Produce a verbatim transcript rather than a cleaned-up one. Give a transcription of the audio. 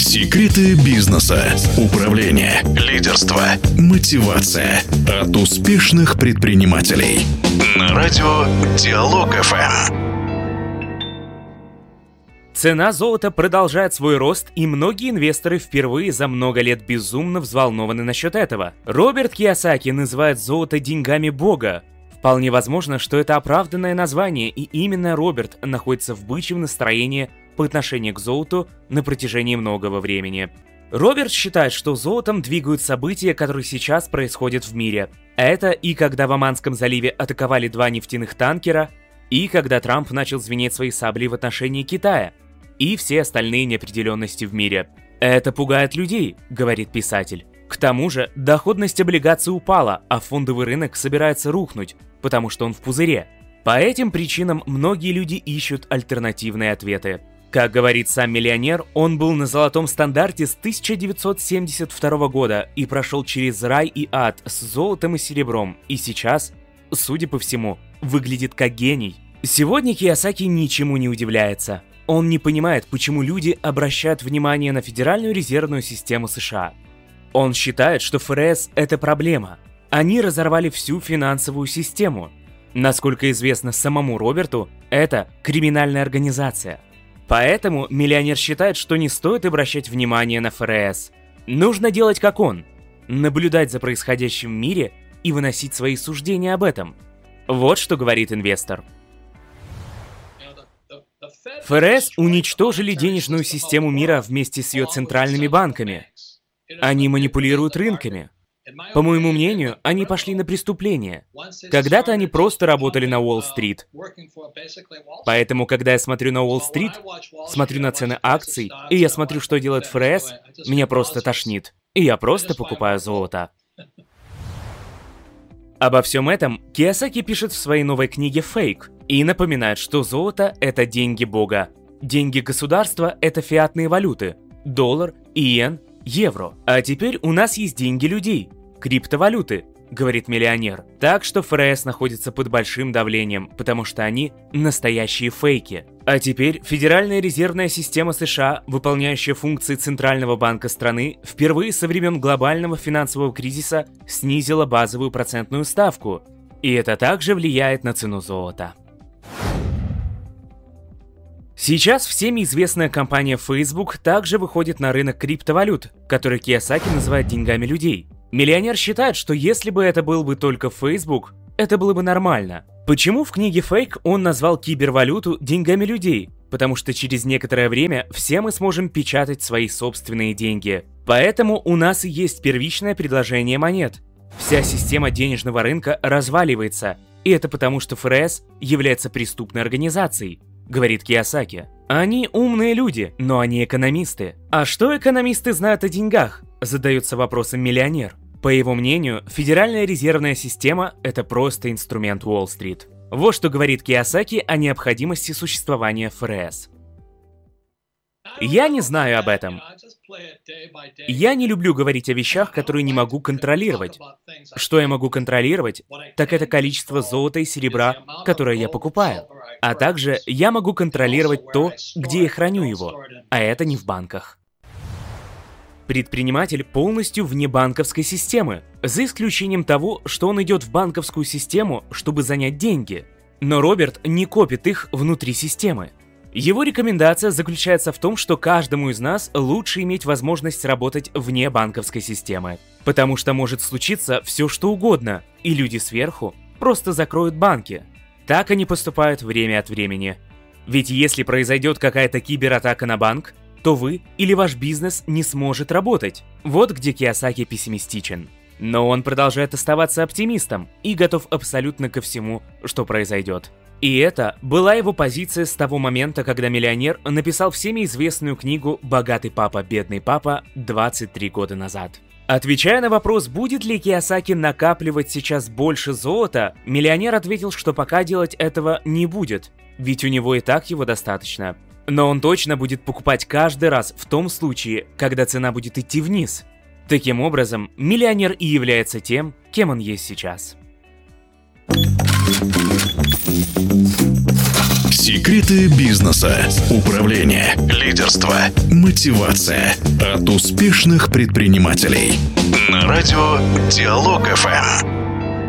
Секреты бизнеса, управления, лидерства, мотивация от успешных предпринимателей. На радио Диалог эф эм. Цена золота продолжает свой рост, и многие инвесторы впервые за много лет безумно взволнованы насчет этого. Роберт Кийосаки называет золото деньгами Бога. Вполне возможно, что это оправданное название, и именно Роберт находится в бычьем настроении по отношению к золоту на протяжении многого времени. Роберт считает, что золотом двигают события, которые сейчас происходят в мире. Это и когда в Оманском заливе атаковали два нефтяных танкера, и когда Трамп начал звенеть свои сабли в отношении Китая, и все остальные неопределенности в мире. Это пугает людей, говорит писатель. К тому же, доходность облигаций упала, а фондовый рынок собирается рухнуть, потому что он в пузыре. По этим причинам многие люди ищут альтернативные ответы. Как говорит сам миллионер, он был на золотом стандарте с тысяча девятьсот семьдесят второго года и прошел через рай и ад с золотом и серебром, и сейчас, судя по всему, выглядит как гений. Сегодня Кийосаки ничему не удивляется. Он не понимает, почему люди обращают внимание на Федеральную резервную систему США. Он считает, что эф эр эс – это проблема. Они разорвали всю финансовую систему. Насколько известно самому Роберту, это криминальная организация. Поэтому миллионер считает, что не стоит обращать внимание на эф эр эс. Нужно делать как он – наблюдать за происходящим в мире и выносить свои суждения об этом. Вот что говорит инвестор. эф эр эс уничтожили денежную систему мира вместе с ее центральными банками. Они манипулируют рынками. По моему мнению, они пошли на преступление. Когда-то они просто работали на Уолл-стрит. Поэтому, когда я смотрю на Уолл-стрит, смотрю на цены акций, и я смотрю, что делает эф эр эс, меня просто тошнит. И я просто покупаю золото. Обо всем этом Кийосаки пишет в своей новой книге «Фейк» и напоминает, что золото – это деньги Бога. Деньги государства – это фиатные валюты – доллар, иен, евро. А теперь у нас есть деньги людей – криптовалюты, говорит миллионер. Так что эф эр эс находится под большим давлением, потому что они настоящие фейки. А теперь Федеральная резервная система США, выполняющая функции Центрального банка страны, впервые со времен глобального финансового кризиса снизила базовую процентную ставку. И это также влияет на цену золота. Сейчас всеми известная компания Facebook также выходит на рынок криптовалют, который Кийосаки называет деньгами людей. Миллионер считает, что если бы это был бы только Facebook, это было бы нормально. Почему в книге «Фейк» он назвал кибервалюту деньгами людей? Потому что через некоторое время все мы сможем печатать свои собственные деньги. Поэтому у нас и есть первичное предложение монет. Вся система денежного рынка разваливается, и это потому, что эф эр эс является преступной организацией, говорит Кийосаки. Они умные люди, но они экономисты. А что экономисты знают о деньгах? Задается вопросом миллионер. По его мнению, Федеральная резервная система – это просто инструмент Уолл-стрит. Вот что говорит Кийосаки о необходимости существования эф эр эс. Я не знаю об этом. Я не люблю говорить о вещах, которые не могу контролировать. Что я могу контролировать, так это количество золота и серебра, которое я покупаю. А также я могу контролировать то, где я храню его, а это не в банках. Предприниматель полностью вне банковской системы, за исключением того, что он идет в банковскую систему, чтобы занять деньги. Но Роберт не копит их внутри системы. Его рекомендация заключается в том, что каждому из нас лучше иметь возможность работать вне банковской системы. Потому что может случиться все что угодно, и люди сверху просто закроют банки. Так они поступают время от времени. Ведь если произойдет какая-то кибератака на банк, то вы или ваш бизнес не сможет работать. Вот где Кийосаки пессимистичен. Но он продолжает оставаться оптимистом и готов абсолютно ко всему, что произойдет. И это была его позиция с того момента, когда миллионер написал всеми известную книгу «Богатый папа, бедный папа» двадцать три года назад. Отвечая на вопрос, будет ли Кийосаки накапливать сейчас больше золота, миллионер ответил, что пока делать этого не будет, ведь у него и так его достаточно. Но он точно будет покупать каждый раз в том случае, когда цена будет идти вниз. Таким образом, миллионер и является тем, кем он есть сейчас. Секреты бизнеса, управления, лидерства, мотивация от успешных предпринимателей. На радио Диалог эф эм.